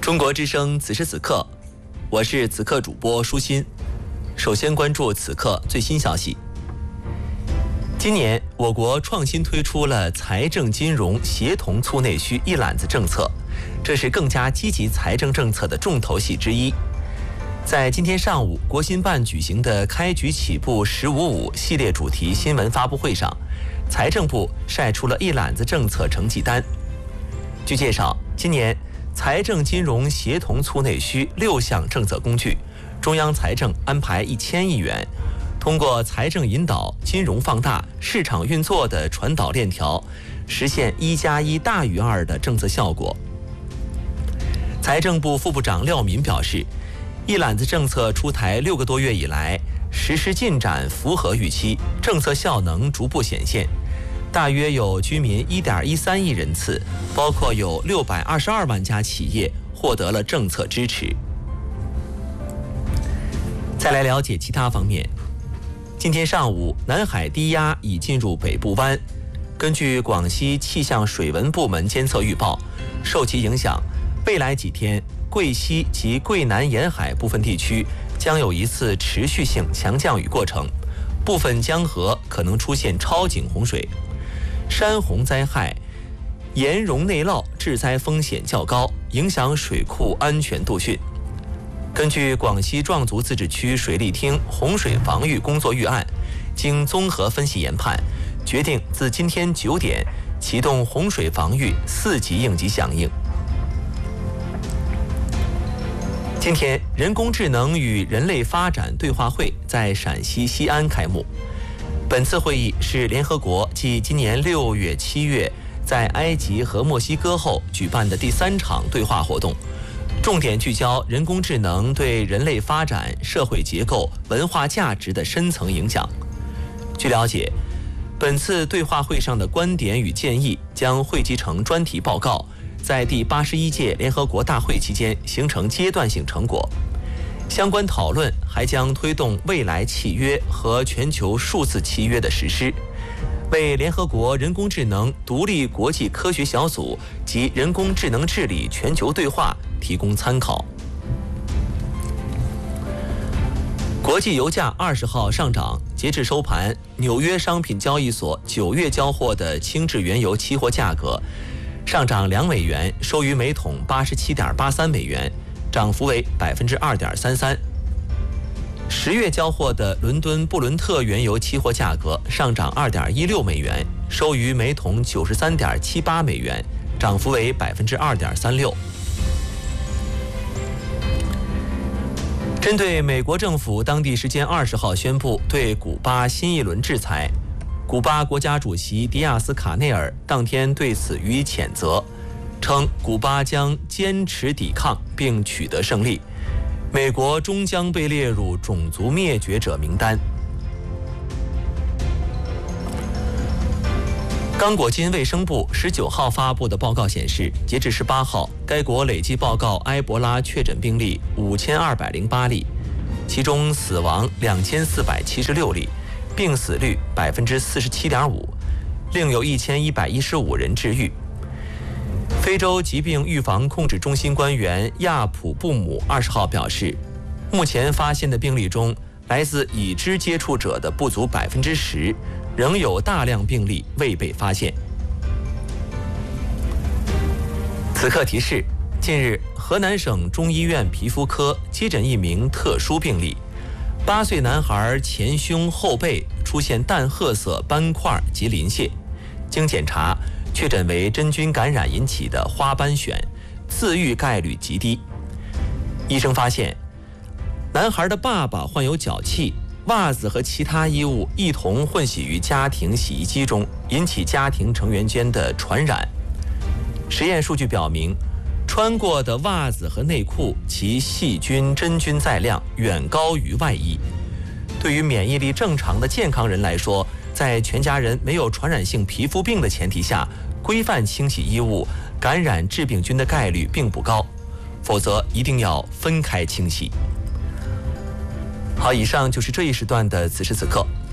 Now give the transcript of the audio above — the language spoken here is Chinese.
中国之声此时此刻，我是此刻主播舒心。首先关注此刻最新消息。今年我国创新推出了财政金融协同促内需一揽子政策，这是更加积极财政政策的重头戏之一。在今天上午，国新办举行的开局起步“1055”系列主题新闻发布会上，财政部晒出了一揽子政策成绩单。据介绍，今年财政金融协同促内需6项政策工具，中央财政安排1000亿元，通过财政引导、金融放大、市场运作的传导链条，实现1+1大于2的政策效果。财政部副部长廖民表示，一揽子政策出台6个多月以来，实施进展符合预期，政策效能逐步显现。大约有居民1.13亿人次，包括有622万家企业获得了政策支持。再来了解其他方面。今天上午，南海低压已进入北部湾。根据广西气象水文部门监测预报，受其影响，未来几天，贵西及贵南沿海部分地区将有一次持续性强降雨过程，部分江河可能出现超警洪水。山洪灾害、盐溶内涝致灾风险较高，影响水库安全度汛。根据广西壮族自治区水利厅洪水防御工作预案，经综合分析研判，决定自今天9点启动洪水防御4级应急响应。今天，人工智能与人类发展对话会在陕西西安开幕。本次会议是联合国继今年6月、7月在埃及和墨西哥后举办的第3场对话活动，重点聚焦人工智能对人类发展、社会结构、文化价值的深层影响。据了解，本次对话会上的观点与建议将汇集成专题报告，在第81届联合国大会期间形成阶段性成果。相关讨论还将推动未来契约和全球数字契约的实施，为联合国人工智能独立国际科学小组及人工智能治理全球对话提供参考。国际油价20号上涨，截至收盘，纽约商品交易所9月交货的轻质原油期货价格上涨2美元，收于每桶87.83美元，涨幅为2.33%。10月交货的伦敦布伦特原油期货价格上涨2.16美元，收于每桶93.78美元，涨幅为2.36%。针对美国政府当地时间20号宣布对古巴新一轮制裁，古巴国家主席迪亚斯卡内尔当天对此予以谴责，称古巴将坚持抵抗并取得胜利，美国终将被列入种族灭绝者名单。刚果金卫生部19号发布的报告显示，截至18号，该国累计报告埃博拉确诊病例5208例，其中死亡2476例，病死率47.5%，另有1115人治愈。非洲疾病预防控制中心官员亚普布姆20号表示，目前发现的病例中，来自已知接触者的不足10%，仍有大量病例未被发现。此刻提示：近日，河南省中医院皮肤科接诊一名特殊病例，8岁男孩前胸后背出现淡褐色斑块及鳞屑，经检查确诊为真菌感染引起的花斑癣，自愈概率极低。医生发现，男孩的爸爸患有脚气，袜子和其他衣物一同混洗于家庭洗衣机中，引起家庭成员间的传染。实验数据表明，穿过的袜子和内裤其细菌、真菌载量远高于外衣。对于免疫力正常的健康人来说，在全家人没有传染性皮肤病的前提下，规范清洗衣物，感染致病菌的概率并不高，否则一定要分开清洗。好，以上就是这一时段的此时此刻。